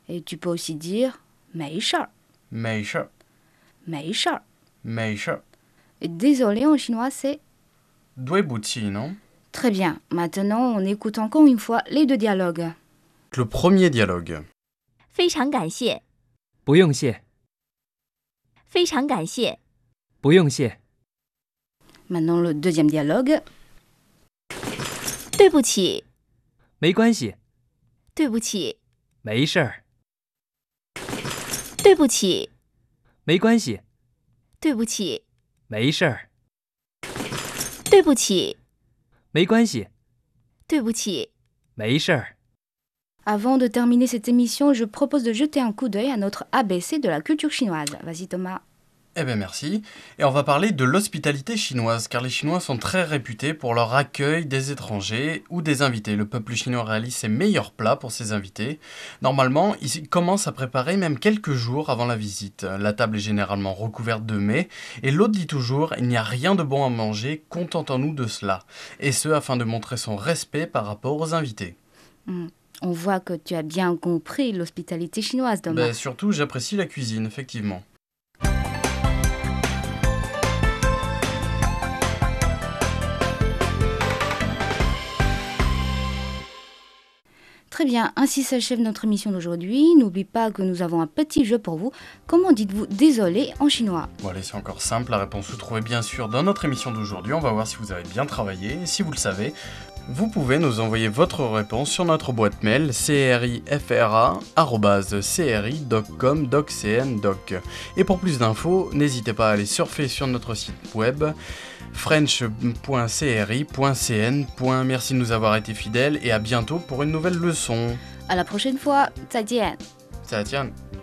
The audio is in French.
Et tu peux aussi dire 没事儿, 没事, 没事儿. 没事. Et désolé en chinois, c'est 对不起, non? très bien. Maintenant, on écoute encore une fois les deux dialogues. Le premier dialogue. 非常感谢， 不用谢， 非常感谢， 不用谢， Maintenant, le deuxième dialogue. 对不起， 没关系， 对不起， 没事儿， 对不起， 没关系， 对不起， 没事儿， 对不起， 没关系， 对不起。 没事儿。 Avant de terminer cette émission, je propose de jeter un coup d'œil à notre ABC de la culture chinoise. Vas-y Thomas. Eh bien merci. Et on va parler de l'hospitalité chinoise, car les Chinois sont très réputés pour leur accueil des étrangers ou des invités. Le peuple chinois réalise ses meilleurs plats pour ses invités. Normalement, ils commencent à préparer même quelques jours avant la visite. La table est généralement recouverte de mets, et l'hôte dit toujours « il n'y a rien de bon à manger, contentons-nous de cela ». Et ce, afin de montrer son respect par rapport aux invités. On voit que tu as bien compris l'hospitalité chinoise, Thomas. Surtout, j'apprécie la cuisine, effectivement. Très bien, ainsi s'achève notre émission d'aujourd'hui. N'oublie pas que nous avons un petit jeu pour vous. Comment dites-vous désolé en chinois? Bon allez, c'est encore simple, la réponse se trouvait bien sûr dans notre émission d'aujourd'hui. On va voir si vous avez bien travaillé, et si vous le savez, vous pouvez nous envoyer votre réponse sur notre boîte mail crifra@cri.com.cn.doc. Et pour plus d'infos, n'hésitez pas à aller surfer sur notre site web french.cri.cn. Merci de nous avoir été fidèles et à bientôt pour une nouvelle leçon. À la prochaine fois. 再见. Ça tient.